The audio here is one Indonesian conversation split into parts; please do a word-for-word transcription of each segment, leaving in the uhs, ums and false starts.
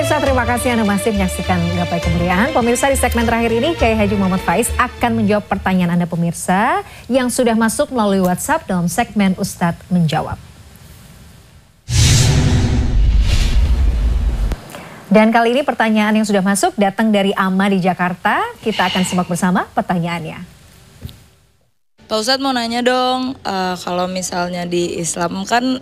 Pemirsa, terima kasih Anda masih menyaksikan Gapai Kemuliaan. Pemirsa, di segmen terakhir ini Kiai Haji Muhammad Faiz akan menjawab pertanyaan Anda pemirsa yang sudah masuk melalui WhatsApp dalam segmen Ustadz Menjawab. Dan kali ini pertanyaan yang sudah masuk datang dari Ama di Jakarta. Kita akan simak bersama pertanyaannya. Pak Ustadz mau nanya dong, uh, kalau misalnya di Islam kan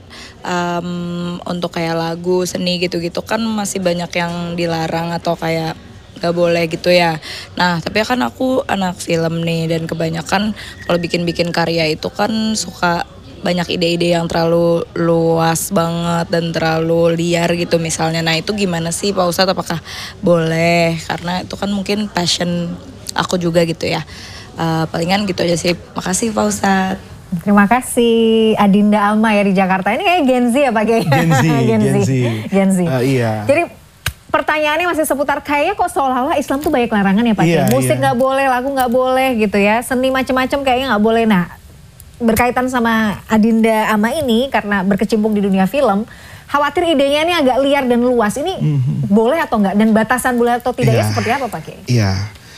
um, untuk kayak lagu, seni gitu-gitu kan masih banyak yang dilarang atau kayak gak boleh gitu ya. Nah tapi kan aku anak film nih dan kebanyakan kalau bikin-bikin karya itu kan suka banyak ide-ide yang terlalu luas banget dan terlalu liar gitu misalnya. Nah itu gimana sih Pak Ustadz, apakah boleh? Karena itu kan mungkin passion aku juga gitu ya. Uh, palingan gitu aja sih. Makasih Pak Ustadz. Terima kasih Adinda Alma ya di Jakarta. Ini kayak Gen Z ya Pak Kiai? Gen Z, Gen Z. Gen Z. Uh, iya. Jadi pertanyaannya masih seputar kayaknya kok seolah-olah Islam tuh banyak larangan ya Pak Kiai? Iya, Musik nggak iya. boleh, lagu nggak boleh gitu ya. Seni macam-macam kayaknya nggak boleh. Nah berkaitan sama Adinda Alma ini karena berkecimpung di dunia film, khawatir idenya ini agak liar dan luas. Ini mm-hmm. boleh atau enggak? Dan batasan boleh atau tidaknya yeah. seperti apa Pak Kiai? Iya.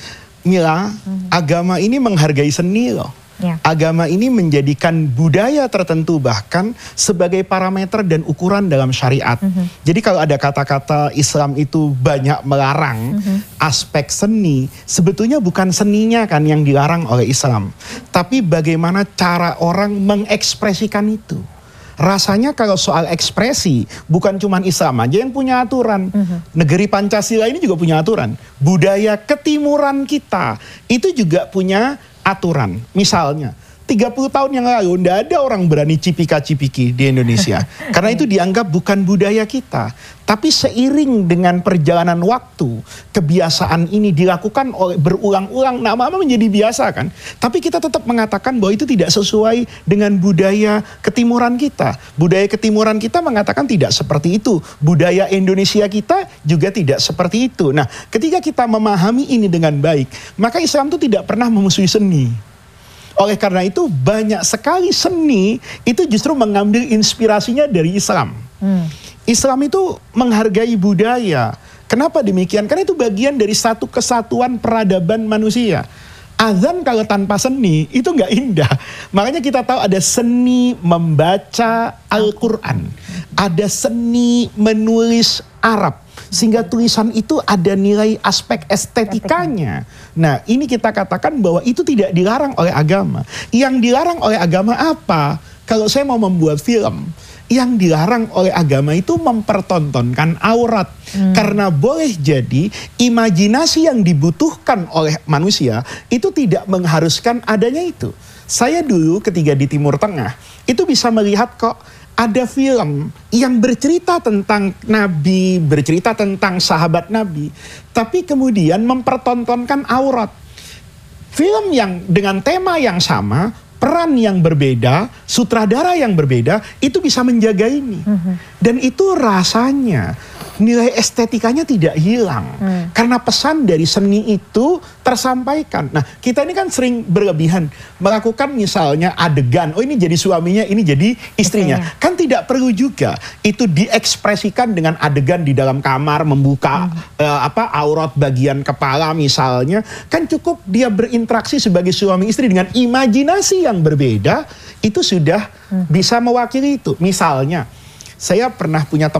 Mila, mm-hmm. agama ini menghargai seni loh. Yeah. Agama ini menjadikan budaya tertentu bahkan sebagai parameter dan ukuran dalam syariat. Mm-hmm. Jadi kalau ada kata-kata Islam itu banyak melarang mm-hmm. aspek seni, sebetulnya bukan seninya kan yang dilarang oleh Islam. Tapi bagaimana cara orang mengekspresikan itu. Rasanya kalau soal ekspresi, bukan cuma Islam aja yang punya aturan. Uh-huh. Negeri Pancasila ini juga punya aturan. Budaya ketimuran kita, itu juga punya aturan. Misalnya, tiga puluh tahun yang lalu, tidak ada orang berani cipika-cipiki di Indonesia. Karena itu dianggap bukan budaya kita. Tapi seiring dengan perjalanan waktu, kebiasaan ini dilakukan oleh berulang-ulang, lama-lama menjadi biasa kan. Tapi kita tetap mengatakan bahwa itu tidak sesuai dengan budaya ketimuran kita. Budaya ketimuran kita mengatakan tidak seperti itu. Budaya Indonesia kita juga tidak seperti itu. Nah, ketika kita memahami ini dengan baik, maka Islam itu tidak pernah memusuhi seni. Oleh karena itu banyak sekali seni itu justru mengambil inspirasinya dari Islam. Hmm. Islam itu menghargai budaya. Kenapa demikian? Karena itu bagian dari satu kesatuan peradaban manusia. Azan kalau tanpa seni itu nggak indah. Makanya kita tahu ada seni membaca Al-Quran. Ada seni menulis Arab. Sehingga tulisan itu ada nilai aspek estetikanya. Nah ini kita katakan bahwa itu tidak dilarang oleh agama. Yang dilarang oleh agama apa? Kalau saya mau membuat film, yang dilarang oleh agama itu mempertontonkan aurat. Hmm. Karena boleh jadi imajinasi yang dibutuhkan oleh manusia itu tidak mengharuskan adanya itu. Saya dulu ketika di Timur Tengah itu bisa melihat kok ada film yang bercerita tentang Nabi, bercerita tentang sahabat Nabi, tapi kemudian mempertontonkan aurat. Film yang dengan tema yang sama, peran yang berbeda, sutradara yang berbeda, itu bisa menjaga ini. Mm-hmm. Dan itu rasanya nilai estetikanya tidak hilang. Mm. Karena pesan dari seni itu tersampaikan. Nah kita ini kan sering berlebihan. Melakukan misalnya adegan, oh ini jadi suaminya, ini jadi istrinya. Istrinya. Kan tidak perlu juga. Itu diekspresikan dengan adegan di dalam kamar, membuka mm. uh, apa aurat bagian kepala misalnya. Kan cukup dia berinteraksi sebagai suami istri dengan imajinasi yang berbeda, itu sudah hmm. bisa mewakili itu. Misalnya, saya pernah punya teman